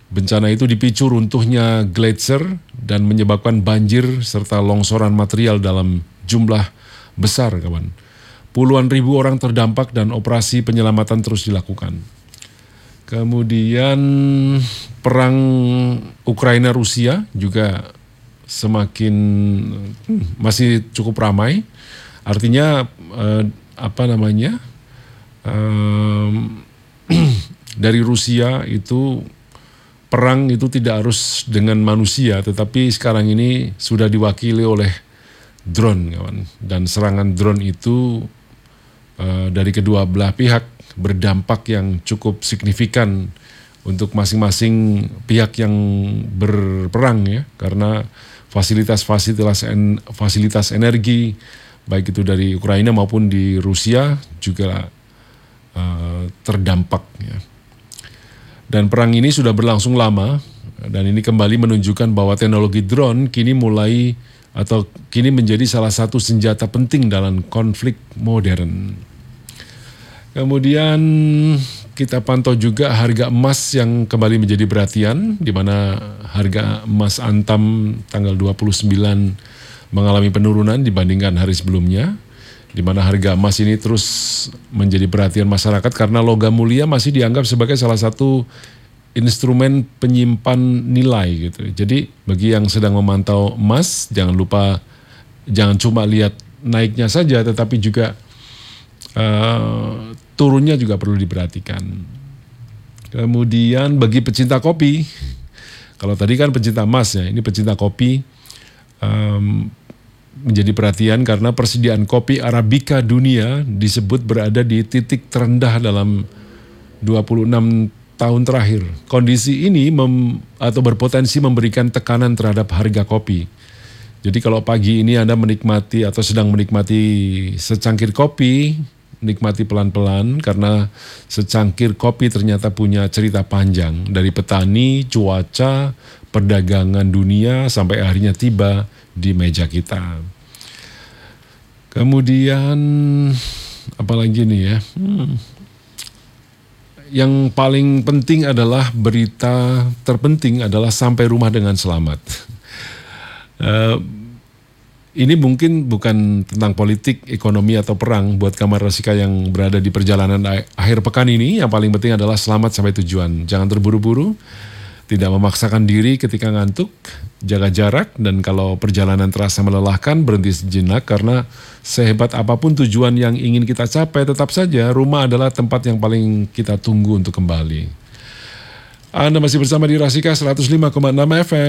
Bencana itu dipicu runtuhnya gletser dan menyebabkan banjir serta longsoran material dalam jumlah besar, kawan. Puluhan ribu orang terdampak dan operasi penyelamatan terus dilakukan. Kemudian perang Ukraina-Rusia juga semakin masih cukup ramai. Artinya dari Rusia itu perang itu tidak harus dengan manusia, tetapi sekarang ini sudah diwakili oleh drone, kawan. Dan serangan drone itu dari kedua belah pihak berdampak yang cukup signifikan untuk masing-masing pihak yang berperang, ya, karena fasilitas energi baik itu dari Ukraina maupun di Rusia juga terdampak, ya. Dan perang ini sudah berlangsung lama dan ini kembali menunjukkan bahwa teknologi drone kini menjadi salah satu senjata penting dalam konflik modern. Kemudian kita pantau juga harga emas yang kembali menjadi perhatian, di mana harga emas Antam tanggal 29 mengalami penurunan dibandingkan hari sebelumnya, di mana harga emas ini terus menjadi perhatian masyarakat karena logam mulia masih dianggap sebagai salah satu instrumen penyimpan nilai gitu. Jadi bagi yang sedang memantau emas, jangan cuma lihat naiknya saja, tetapi juga turunnya juga perlu diperhatikan. Kemudian bagi pecinta kopi, kalau tadi kan pecinta emas, ya, ini pecinta kopi menjadi perhatian karena persediaan kopi Arabica dunia disebut berada di titik terendah dalam 26 tahun terakhir. Kondisi ini berpotensi memberikan tekanan terhadap harga kopi. Jadi kalau pagi ini Anda menikmati atau sedang menikmati secangkir kopi, nikmati pelan-pelan karena secangkir kopi ternyata punya cerita panjang dari petani, cuaca, perdagangan dunia sampai akhirnya tiba di meja kita. Kemudian apalagi nih ya? Yang paling penting adalah berita terpenting adalah sampai rumah dengan selamat. Ini mungkin bukan tentang politik, ekonomi atau perang buat Kamar Rasika yang berada di perjalanan akhir pekan ini. Yang paling penting adalah selamat sampai tujuan. Jangan terburu-buru, tidak memaksakan diri ketika ngantuk, jaga jarak, dan kalau perjalanan terasa melelahkan, berhenti sejenak karena sehebat apapun tujuan yang ingin kita capai, tetap saja rumah adalah tempat yang paling kita tunggu untuk kembali. Anda masih bersama di Rasika 105,6 FM.